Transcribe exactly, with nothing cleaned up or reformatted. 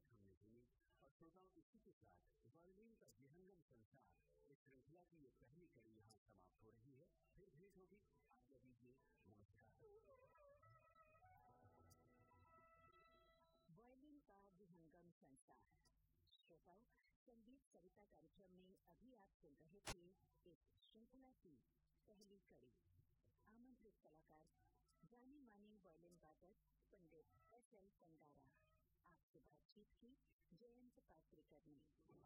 आवाज हमने सुनी और श्रोताओं इसी के साथ वायलिन का विहंगम संसार इस श्रृंखला की ये पहली कड़ी यहाँ समाप्त हो रही है। फिर भेंट होगी, आज्ञा दीजिए, नमस्कार। वायलिन का विहंगम संसार। श्रोताओं, संगीत सरिता कार्यक्रम में अभी आप सुन रहे थे इस श्रृंखला की पहली कड़ी। आमंत्रित कलाकार जाने माने वायलिन वादक पंडित एस एल संगारा। आपसे बातचीत की जयंत पात्रिकर ने।